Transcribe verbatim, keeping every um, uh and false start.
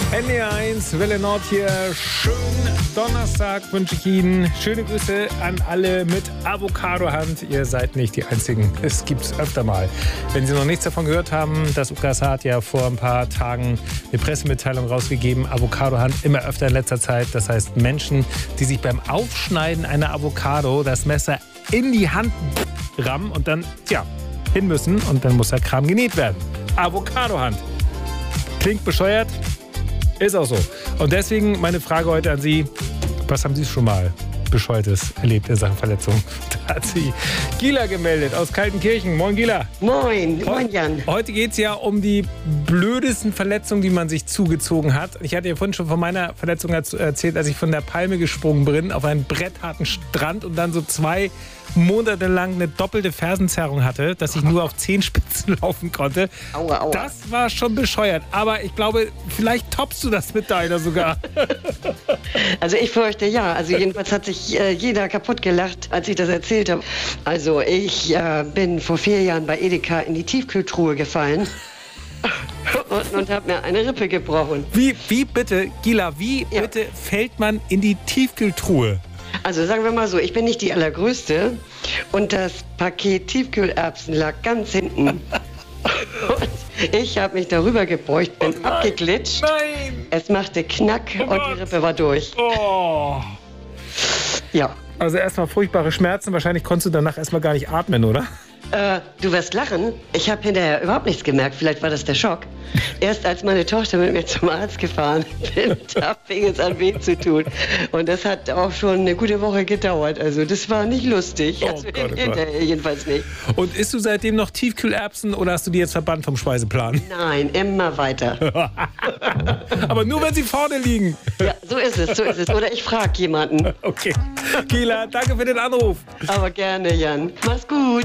N D R eins, Welle Nord hier. Schönen Donnerstag wünsche ich Ihnen. Schöne Grüße an alle mit Avocado-Hand. Ihr seid nicht die Einzigen. Es gibt es öfter mal. Wenn Sie noch nichts davon gehört haben, das U K A S hat ja vor ein paar Tagen eine Pressemitteilung rausgegeben. Avocado-Hand immer öfter in letzter Zeit. Das heißt Menschen, die sich beim Aufschneiden einer Avocado das Messer in die Hand rammen und dann, tja, hin müssen. Und dann muss der Kram genäht werden. Avocado-Hand. Klingt bescheuert. Ist auch so. Und deswegen meine Frage heute an Sie. Was haben Sie schon mal Bescheuertes erlebt in Sachen Verletzung? Da hat sie Gila gemeldet aus Kaltenkirchen. Moin Gila. Moin, moin Jan. Heute geht es ja um die blödesten Verletzungen, die man sich zugezogen hat. Ich hatte ja vorhin schon von meiner Verletzung erzählt, als ich von der Palme gesprungen bin auf einen brettharten Strand und dann so zwei Monate lang eine doppelte Fersenzerrung hatte, dass ich nur auf Zehenspitzen laufen konnte. Aua, aua. Das war schon bescheuert. Aber ich glaube, vielleicht toppst du das mit deiner sogar. Also ich fürchte ja. Also jedenfalls hat sich äh, jeder kaputt gelacht, als ich das erzählt habe. Also ich äh, bin vor vier Jahren bei Edeka in die Tiefkühltruhe gefallen. Und, und habe mir eine Rippe gebrochen. Wie, wie bitte, Gila, wie Ja. bitte fällt man in die Tiefkühltruhe? Also sagen wir mal so, ich bin nicht die Allergrößte und das Paket Tiefkühlerbsen lag ganz hinten. Und ich habe mich darüber gebeugt, bin Oh abgeglitscht. Nein! Es machte Knack Oh und Gott. die Rippe war durch. Oh. Ja. Also erstmal furchtbare Schmerzen. Wahrscheinlich konntest du danach erstmal gar nicht atmen, oder? Äh, du wirst lachen. Ich habe hinterher überhaupt nichts gemerkt. Vielleicht war das der Schock. Erst als meine Tochter mit mir zum Arzt gefahren bin, da fing es an weh zu tun. Und das hat auch schon eine gute Woche gedauert. Also das war nicht lustig. Oh also Gott, oh Gott. hinterher jedenfalls nicht. Und isst du seitdem noch Tiefkühlerbsen oder hast du die jetzt verbannt vom Speiseplan? Nein, immer weiter. Aber nur, wenn sie vorne liegen. Ja, so ist es, so ist es. Oder ich frage jemanden. Okay. Gila, danke für den Anruf. Aber gerne, Jan. Mach's gut.